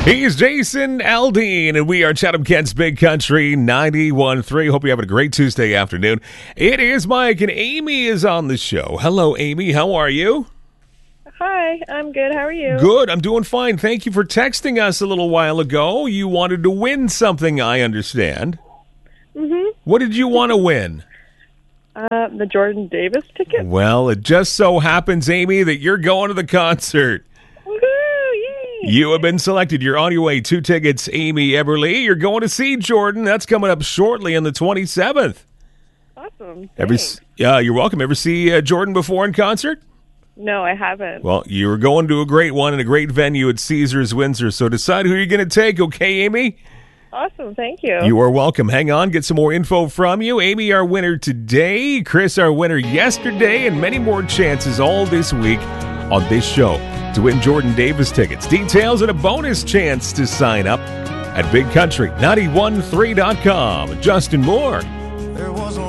He's Jason Aldean, and we are Chatham-Kent's Big Country 91.3. Hope you're having a great Tuesday afternoon. It is Mike, and Amy is on the show. Hello, Amy. How are you? Hi, I'm good. How are you? Good. I'm doing fine. Thank you for texting us a little while ago. You wanted to win something, I understand. Mm-hmm. What did you want to win? The Jordan Davis ticket. Well, it just so happens, Amy, that you're going to the concert. Woohoo! Yay! You have been selected. You're on your way. 2 tickets, Amy Eberly. You're going to see Jordan. That's coming up shortly on the 27th. Awesome. You're welcome. Ever see Jordan before in concert? No, I haven't. Well, you were going to a great one in a great venue at Caesars Windsor, so decide who you're going to take, okay, Amy? Awesome. Thank you. You are welcome. Hang on, get some more info from you. Amy, our winner today, Chris, our winner yesterday, and many more chances all this week on this show to win Jordan Davis tickets. Details and a bonus chance to sign up at BigCountry913.com. Justin Moore